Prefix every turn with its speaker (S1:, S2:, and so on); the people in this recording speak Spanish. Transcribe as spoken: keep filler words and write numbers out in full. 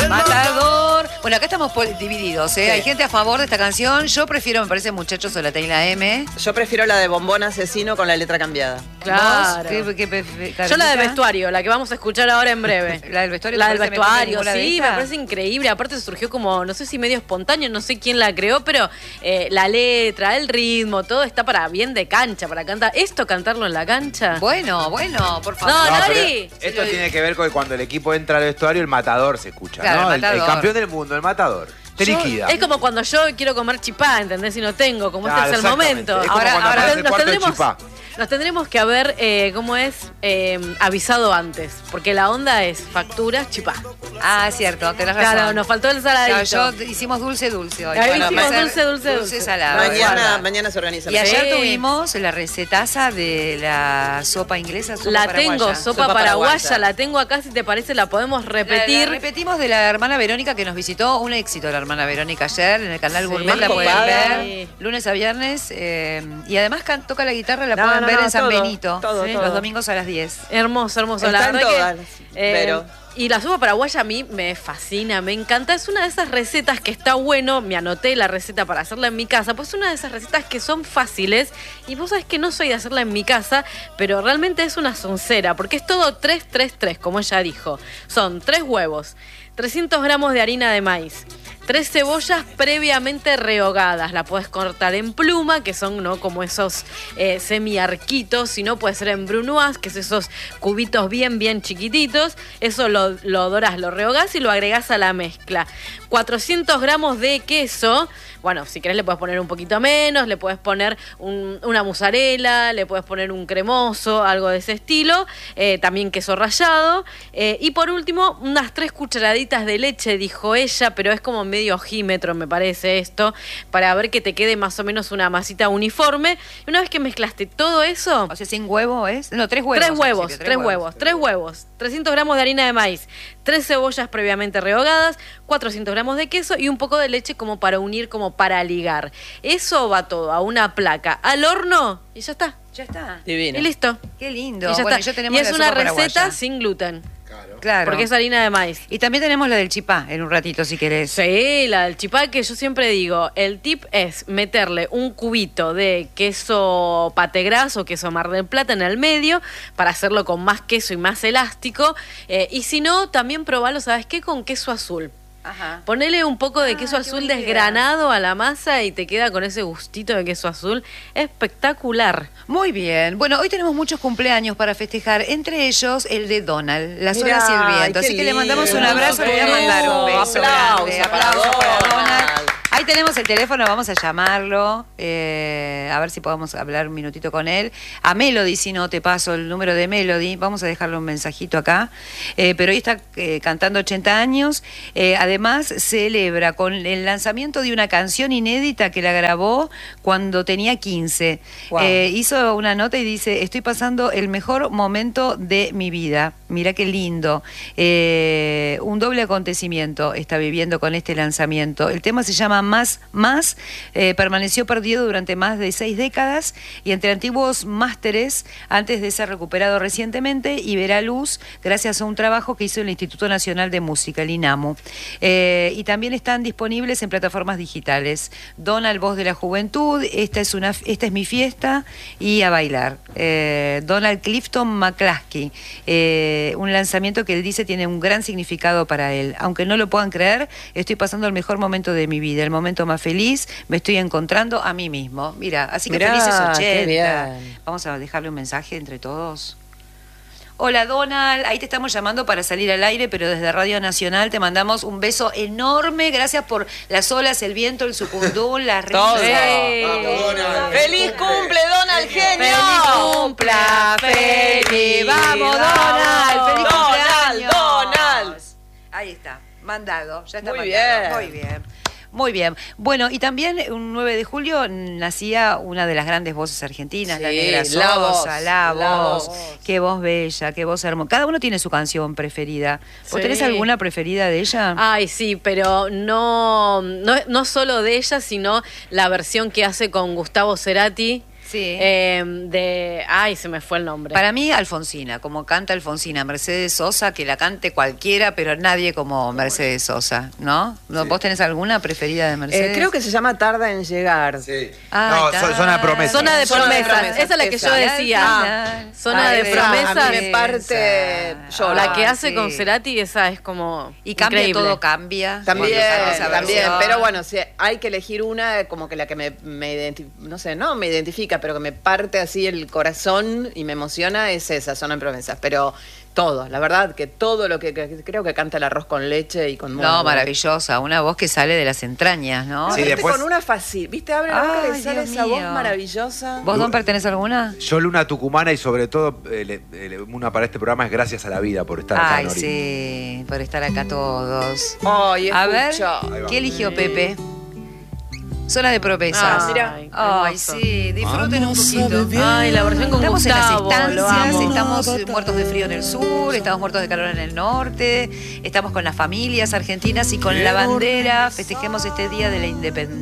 S1: Matador. Bueno, acá estamos divididos, ¿eh? Sí. Hay gente a favor de esta canción. Yo prefiero, me parece, Muchachos o la Tecla M.
S2: Yo prefiero la de Bombón Asesino con la letra cambiada.
S1: Claro. ¿Qué, qué, qué,
S3: Yo la de vestuario, la que vamos a escuchar ahora en breve.
S1: La del vestuario.
S3: La del vestuario, sí, me parece increíble. Aparte surgió como, no sé si medio espontáneo, no sé quién la creó, pero eh, la letra, el ritmo, todo está para bien de cancha, para cantar. ¿Esto cantarlo en la cancha?
S1: Bueno, bueno, por favor.
S3: No,
S4: No,
S3: Nori.
S4: esto tiene que ver con que cuando el equipo entra al vestuario, el matador se escucha,
S1: claro,
S4: ¿no?
S1: el,
S4: el, el campeón del mundo, el matador. Te
S3: Yo,
S4: liquida.
S3: es como cuando yo quiero comer chipá, ¿entendés? Y no tengo, como
S4: Claro,
S3: este es el momento.
S4: Es como
S3: ahora
S4: cuando
S3: ahora
S4: aparece el
S3: nos,
S4: cuarto de
S3: tendremos,
S4: chipá.
S3: nos tendremos que haber, eh, ¿cómo es? Eh, avisado antes. Porque la onda es facturas, chipá.
S1: Ah, cierto, tenés razón.
S3: Claro, nos faltó el saladito.
S1: Claro, yo hicimos dulce, dulce hoy.
S3: Ahí
S1: Bueno,
S3: hicimos
S1: hacer
S3: dulce, dulce, dulce.
S1: Dulce salado.
S2: Mañana, mañana se organiza.
S1: Y ayer
S3: Sí.
S1: tuvimos la recetaza de la sopa inglesa, sopa
S3: La
S1: paraguaya.
S3: tengo, sopa,
S2: Sopa
S3: paraguaya,
S2: paraguaya.
S3: la tengo acá, si te parece la podemos repetir.
S1: La, la repetimos de la hermana Verónica que nos visitó, un éxito la hermana Verónica ayer en el canal
S3: Sí.
S1: Gourmet, la pueden
S2: Copada.
S1: ver lunes a viernes eh, y además can, toca la guitarra, la
S2: No,
S1: pueden
S2: no,
S1: ver
S2: no,
S1: en San
S2: todo,
S1: Benito,
S2: todo,
S1: ¿sí?
S2: todo.
S1: Los domingos a las diez.
S3: Hermoso, hermoso.
S2: Está
S3: la
S2: en
S3: verdad
S2: todas,
S3: que,
S2: pero-
S3: y la sopa paraguaya a mí me fascina, me encanta. Es una de esas recetas que está bueno. Me anoté la receta para hacerla en mi casa. Pues es una de esas recetas que son fáciles. Y vos sabés que no soy de hacerla en mi casa, pero realmente es una soncera. Porque es todo tres, tres, tres, como ella dijo. Son tres huevos, trescientos gramos de harina de maíz, tres cebollas previamente rehogadas. La puedes cortar en pluma, que son no como esos eh, semi-arquitos, si no puede ser en brunoise, que es esos cubitos bien, bien chiquititos. Eso lo, lo dorás, lo rehogás y lo agregás a la mezcla. cuatrocientos gramos de queso. Bueno, si querés le puedes poner un poquito menos, le puedes poner un, una mozzarella, le puedes poner un cremoso, algo de ese estilo. Eh, también queso rallado. Eh, y por último, unas tres cucharaditas de leche, dijo ella, pero es como medio ojímetro, me parece esto, para ver que te quede más o menos una masita uniforme. Y una vez que mezclaste todo eso...
S1: O sea, sin huevo es... No, tres huevos.
S3: Tres huevos,
S1: principio,
S3: tres huevos, tres huevos, trescientos gramos de harina de maíz, tres cebollas previamente rehogadas, cuatrocientos gramos de queso y un poco de leche como para unir, como para ligar. Eso va todo a una placa, al horno y ya está.
S1: Ya está.
S2: Divino.
S3: Y listo.
S1: Qué lindo.
S3: Y ya
S1: Bueno,
S3: está.
S1: ya tenemos
S3: Y es
S1: la
S3: una
S1: sopa
S3: receta
S1: paraguaya.
S3: sin gluten,
S1: Claro.
S3: porque es harina de maíz.
S1: Y también tenemos la del chipá en un ratito, si querés.
S3: Sí, la del chipá, que yo siempre digo, el tip es meterle un cubito de queso pategras o queso Mar del Plata en el medio para hacerlo con más queso y más elástico. Eh, y si no, también probalo, ¿sabes qué? Con queso azul.
S1: Ajá.
S3: Ponele un poco de
S1: Ah,
S3: queso
S1: qué
S3: azul
S1: buena idea.
S3: desgranado a la masa y te queda con ese gustito de queso azul. Espectacular.
S1: Muy bien. Bueno, hoy tenemos muchos cumpleaños para festejar, entre ellos el de Donald, las
S2: Mirá,
S1: olas y el
S2: ay,
S1: viento.
S2: qué
S1: Así que le mandamos un
S2: lindo.
S1: abrazo, le voy a mandar un beso.
S2: Aplauso
S1: grande.
S2: para
S1: Aplauso para
S2: Donald.
S1: Donald. Ahí tenemos el teléfono, vamos a llamarlo, eh, a ver si podemos hablar un minutito con él. A Melody, si no, te paso el número de Melody, vamos a dejarle un mensajito acá. Eh, pero hoy está eh, cantando ochenta años, eh, además celebra con el lanzamiento de una canción inédita que la grabó cuando tenía quince.
S2: Wow.
S1: Eh, hizo una nota y dice, estoy pasando el mejor momento de mi vida. Mirá qué lindo. Eh, un doble acontecimiento está viviendo con este lanzamiento. El tema se llama Más, Más. Eh, permaneció perdido durante más de seis décadas y entre antiguos másteres, antes de ser recuperado recientemente, y verá luz gracias a un trabajo que hizo el Instituto Nacional de Música, el INAMU. Eh, y también están disponibles en plataformas digitales. Donald, voz de la juventud, esta es, una, esta es mi fiesta y a bailar. Eh, Donald Clifton McCluskey. Eh, un lanzamiento que él dice tiene un gran significado para él. Aunque no lo puedan creer, estoy pasando el mejor momento de mi vida, el momento más feliz, me estoy encontrando a mí mismo. Mira, así que
S2: Mirá,
S1: felices
S2: qué
S1: ochenta.
S2: bien.
S1: Vamos a dejarle un mensaje entre todos. Hola Donald, ahí te estamos llamando para salir al aire, pero desde Radio Nacional te mandamos un beso enorme. Gracias por las olas, el viento, el sucundún, las
S2: Todo.
S1: risas.
S3: Vamos,
S4: Donald.
S2: ¡Feliz cumple, Donald, genio!
S3: ¡Feliz cumpla, feliz!
S1: ¡Vamos, Donald! ¡Feliz
S2: Donald,
S1: cumpleaños!
S2: Donald.
S1: Ahí está, mandado, ya está
S2: Muy
S1: mandado.
S2: bien.
S1: Muy bien. Muy bien. Bueno, y también un nueve de julio nacía una de las grandes voces argentinas,
S2: Sí,
S1: la Negra
S2: la
S1: Sosa,
S2: voz,
S1: la
S2: la
S1: voz.
S2: voz.
S1: Qué voz bella, qué voz hermosa. Cada uno tiene su canción preferida. ¿Vos
S3: Sí.
S1: tenés alguna preferida de ella?
S3: Ay, sí, pero no, no, no solo de ella, sino la versión que hace con Gustavo Cerati.
S1: Sí.
S3: Eh, de. Ay, se me fue el nombre.
S1: Para mí, Alfonsina, como canta Alfonsina, Mercedes Sosa, que la cante cualquiera, pero nadie como Mercedes Sosa, ¿no? ¿No?
S4: Sí.
S1: ¿Vos tenés alguna preferida de Mercedes?
S5: Eh, creo que se llama Tarda en llegar.
S4: Sí.
S1: Ay,
S4: no,
S1: está.
S4: so- zona de promesa.
S3: Zona de
S2: Zona de
S3: promesas.
S2: promesas,
S3: Esa es la que
S2: esa.
S3: yo
S1: Y al
S3: decía.
S1: final-
S3: Zona
S1: Ay,
S3: de
S1: esa,
S3: promesas.
S5: a mí me parte
S1: esa.
S5: llora.
S3: La que
S1: Ay,
S3: hace
S1: sí.
S3: con Cerati, esa es como.
S1: Y cambia
S3: increíble.
S1: todo, cambia.
S5: También,
S1: Cuando sale esa
S5: también,
S1: versión.
S5: pero bueno, si hay que elegir una, como que la que me, me identi- no sé, no me identifica, pero que me parte así el corazón y me emociona es esa, Zona de promesas. Pero todo, la verdad, que todo lo que, que creo que canta el arroz con leche y con
S1: No,
S5: morro.
S1: maravillosa, una voz que sale de las entrañas, ¿no?
S5: No,
S4: Sí,
S5: viste,
S4: después-
S5: con una fácil, ¿viste? Abre la boca y
S1: Ay,
S5: le sale
S1: Dios
S5: esa voz
S1: mío.
S5: maravillosa.
S1: ¿Vos, Don, pertenece a alguna?
S4: Yo, Luna Tucumana, y sobre todo, eh, le- le- una para este programa es gracias a la vida por estar acá.
S1: Ay,
S4: Nori.
S1: sí, por estar acá todos.
S5: Ay,
S1: A ver,
S5: escucha.
S4: Ahí va.
S1: ¿qué eligió Pepe? Zona de promesas.
S3: Ah,
S5: Mira.
S3: Ay,
S1: Ay,
S3: hermoso.
S1: sí, disfruten un poquito.
S3: Ay, la versión con
S1: Estamos
S3: Gustavo,
S1: en las
S3: lo
S1: estancias,
S3: amo.
S1: estamos eh, muertos de frío en el sur, estamos muertos de calor en el norte, estamos con las familias argentinas y con la bandera. Festejemos este día de la independencia.